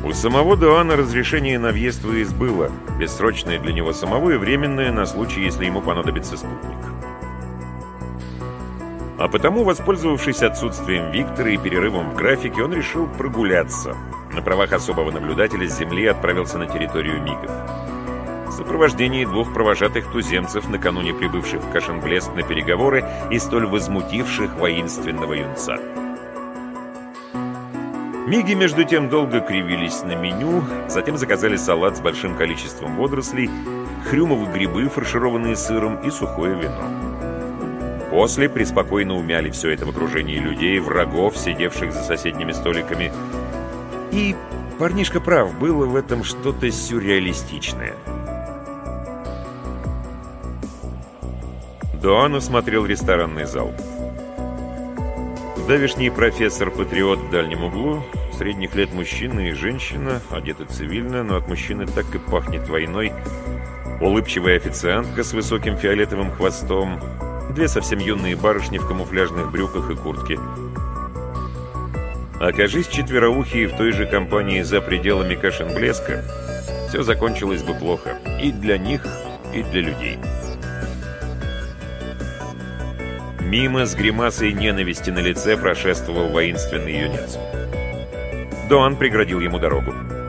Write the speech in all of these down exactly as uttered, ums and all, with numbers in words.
У самого Доана разрешение на въезд в выезд было, бессрочное для него самого и временное на случай, если ему понадобится спутник. А потому, воспользовавшись отсутствием Виктора и перерывом в графике, он решил прогуляться. На правах особого наблюдателя с Земли отправился на территорию Мигов. В сопровождении двух провожатых туземцев, накануне прибывших в Кашенблеск на переговоры и столь возмутивших воинственного юнца. Миги, между тем, долго кривились на меню, затем заказали салат с большим количеством водорослей, хрюмовые грибы, фаршированные сыром, и сухое вино. После преспокойно умяли все это в окружении людей, врагов, сидевших за соседними столиками. И парнишка прав, было в этом что-то сюрреалистичное. Доан осмотрел ресторанный зал. Давешний профессор-патриот в дальнем углу, средних лет мужчина и женщина, одеты цивильно, но от мужчины так и пахнет войной, улыбчивая официантка с высоким фиолетовым хвостом, две совсем юные барышни в камуфляжных брюках и куртке. Окажись четвероухие в той же компании за пределами Кашенблеска, все закончилось бы плохо и для них, и для людей. Мимо с гримасой ненависти на лице прошествовал воинственный юнец. Доан преградил ему дорогу.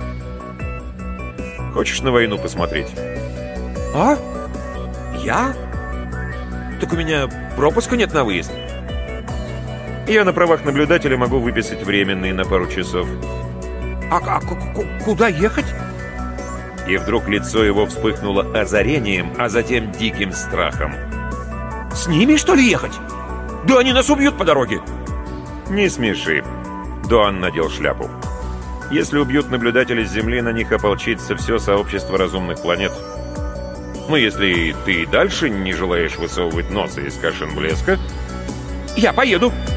«Хочешь на войну посмотреть?» «А? Я? Так у меня пропуска нет на выезд». «Я на правах наблюдателя могу выписать временный на пару часов». «А, а куда ехать?» И вдруг лицо его вспыхнуло озарением, а затем диким страхом. «С ними, что ли, ехать? Да они нас убьют по дороге!» «Не смеши!» Доан надел шляпу. «Если убьют наблюдателей с Земли, на них ополчится все сообщество разумных планет. Но если ты и дальше не желаешь высовывать носа из Кашенблеска...» «Я поеду!»